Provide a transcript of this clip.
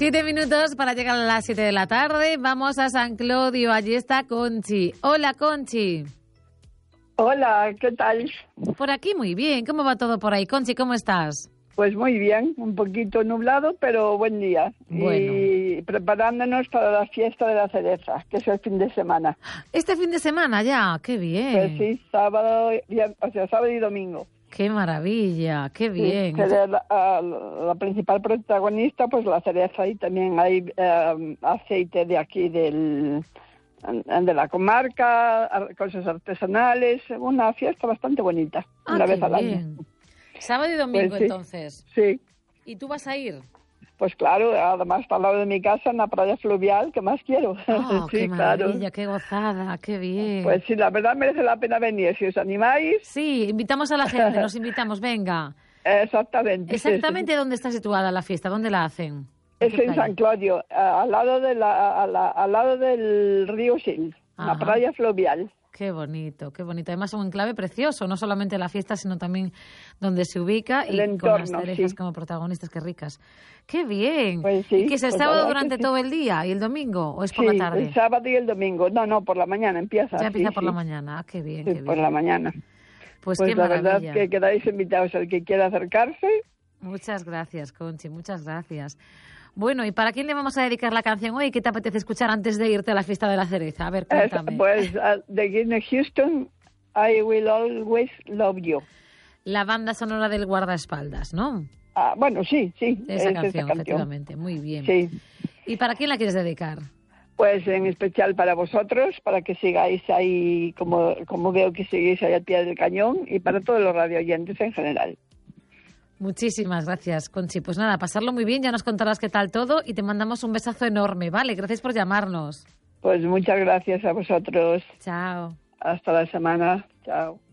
7 minutos para llegar a las 7 de la tarde. Vamos a San Clodio. Allí está Conchi. Hola, Conchi. Hola, ¿qué tal? Por aquí muy bien. ¿Cómo va todo por ahí? Conchi, ¿cómo estás? Pues muy bien, un poquito nublado, pero buen día. Bueno. Y preparándonos para la fiesta de la cereza, que es el fin de semana. Este fin de semana ya, qué bien. Pues sí, sábado y domingo. Qué maravilla, qué bien. Sí, la principal protagonista, pues la cereza, y también hay aceite de aquí de la comarca, cosas artesanales, una fiesta bastante bonita, una vez al año. Sábado y domingo, pues sí, entonces. Sí. ¿Y tú vas a ir? Pues claro, además está al lado de mi casa, en la playa fluvial, ¿qué más quiero? Oh, sí, qué maravilla, claro. qué gozada, qué bien. Pues sí, la verdad merece la pena venir, si os animáis. Sí, invitamos a la gente, nos invitamos, venga. Exactamente. Exactamente dónde está situada la fiesta, ¿dónde la hacen? Es en San Clodio, al lado del río Sil, la playa fluvial. Qué bonito, qué bonito. Además, un enclave precioso, no solamente la fiesta, sino también donde se ubica y entorno, con las cerezas como protagonistas, qué ricas. ¡Qué bien! Pues sí, ¿Y que es el sábado durante todo el día y el domingo o es por la tarde? El sábado y el domingo. No, por la mañana empieza. Ya empieza por la mañana. Qué bien, qué bien. Por la mañana. Pues qué maravilla. La verdad que quedáis invitados al que quiera acercarse. Muchas gracias, Conchi, muchas gracias. Bueno, ¿y para quién le vamos a dedicar la canción hoy? ¿Qué te apetece escuchar antes de irte a la fiesta de la cereza? A ver, cuéntame. Pues de Whitney Houston, I Will Always Love You. La banda sonora del guardaespaldas, ¿no? Bueno, sí. Esa canción, efectivamente. Muy bien. Sí. ¿Y para quién la quieres dedicar? Pues en especial para vosotros, para que sigáis ahí, como veo que seguís ahí al pie del cañón, y para todos los radioyentes en general. Muchísimas gracias, Conchi. Pues nada, pasarlo muy bien, ya nos contarás qué tal todo y te mandamos un besazo enorme, ¿vale? Gracias por llamarnos. Pues muchas gracias a vosotros. Chao. Hasta la semana. Chao.